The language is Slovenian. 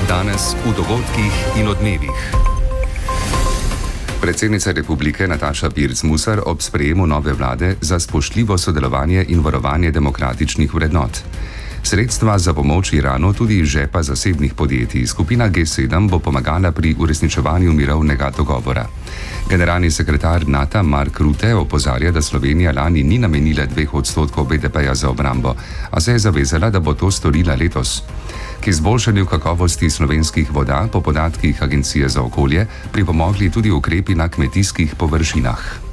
Danes v dogodkih in odmevih. Predsednica republike Nataša Pirc Musar ob sprejemu nove vlade za spoštljivo sodelovanje in varovanje demokratičnih vrednot. Sredstva za pomoč Iranu tudi iz žepa zasebnih podjetij. Skupina G7 bo pomagala pri uresničevanju mirovnega dogovora. Generalni sekretar NATO Mark Rutte opozarja, da Slovenija lani ni namenila 2% BDP-ja za obrambo, a se je zavezala, da bo to storila letos. K izboljšanju kakovosti slovenskih voda po podatkih Agencije za okolje pripomogli tudi ukrepi na kmetijskih površinah.